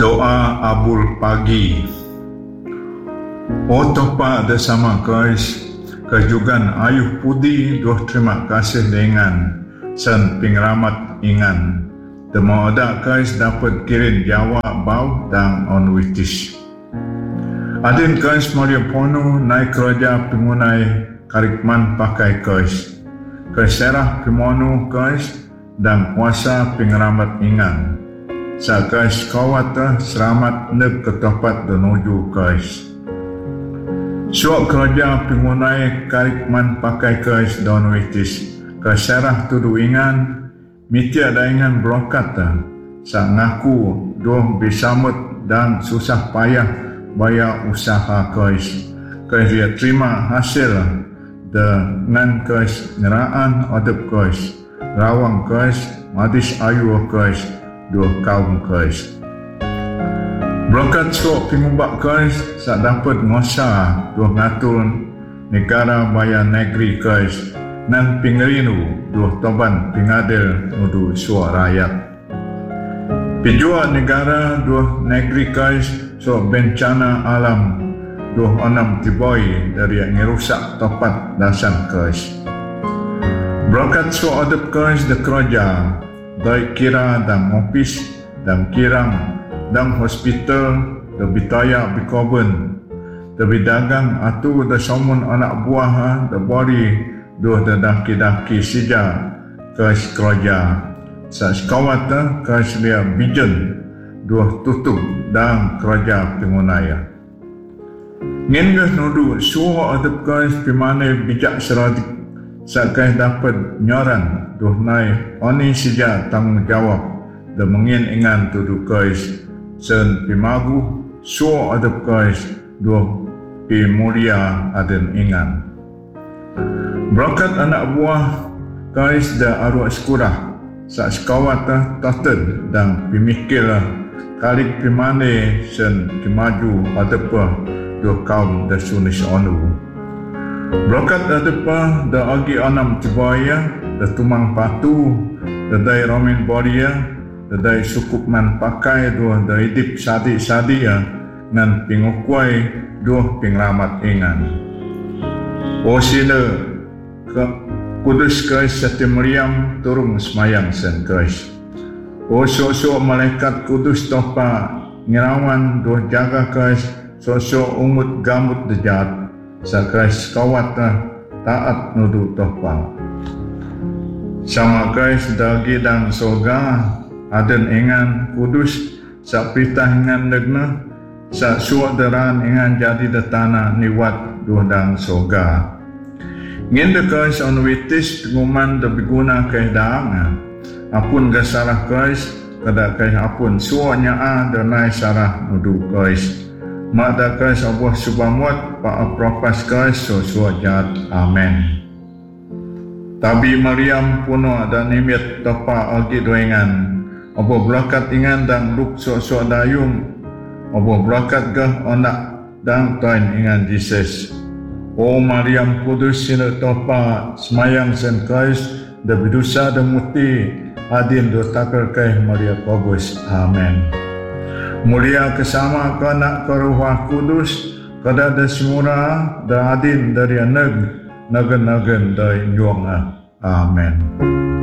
Doa Abul Pagi. O Tuhan bersama kais, kejugan ayuh pudi doh terima kasih dengan sen pengeramat ingan. Temu ada kais dapat kirim jawab bau dan onwitis. Adin kais Maria Pono naik kerja pengunai karikman pakai kais. Keserah pemonu kais dan kuasa pengeramat ingan. Sa kais kawata selamat neg ketopat menuju kais. Suak kerja pengunai karikman pakai kais don witis. Keserah tudu ingan, mitia daingan blokata. Sa ngaku doh bisamut dan susah payah bayar usaha kais. Kais dia terima hasil dengan kais ngeraan odep kais. Rawang kais, madis ayu kais. Dua kaum kais. Berkat sok pengubah kais sak dapat ngosa dua ngatur negara bayar negeri kais nan pingerinu dua toban pingadil nudu suak rakyat. Pijua negara dua negeri kais sok bencana alam dua onam tiboi dari yang ngerusak topat dasan kais. Berkat sok adep kais de kerja baik kira dan ofis dan kirang dan hospital dan bitaya bikoben dan bidagang atu dan somun anak buah dan bori dua dan daki-daki sija kais kerja sa sekawat kais dia bijen dua tutup dan kerja pengunaya ngenggah nudu suha adep kais pimane bijak seradik sakai dapat nyoran doh nai oni sejak tanggungjawab dan mengin ingan tudu kais sen pimagu so adep kais doh pi mulia aden ingan. Berkat anak buah kais da arwah sekurah sak sekawat taten dan pimikir kalik pimane sen kimaju adep doh kaum da sunis onu. Berkat adepa da agi anam tibaya da tumang patu da dai romin boria da dai sukupman pakai dua da idip sadi-sadi ngan pingukwai dua pinglamat ingan. O sila kudus kais sati Maryam turung semayang sen kais. O sosok malaikat kudus topa ngirawan dua jaga kais sosok umut gamut dejat. Sakais kawat taat nudu topa. Sama kais dagi dan soga aden ingan kudus sak pitah ingan negna sak suak deran ingan jadi de tanah niwat dua dan soga. Ngin de kais onwitis penguman de biguna kais daangan. Apun ga salah kais kada kais apun suaknya de nai sarah nudu kais. Mada kais Allah subhamut pa apropas kais so jat. Amen. Tabi Maryam puno dan nimit topa agi doengan. Allah berkat ingan dan luk so dayung. Allah berkat gah onak dan tain ingan Jesus. O Maryam kudus sina topa semayang sen kais da bidusa da muti adin do takar kai Maria Kobus. Amen. Mulia kesama kanak keruah kudus kada da semura da adin dari nagen dari nyuang. Amen.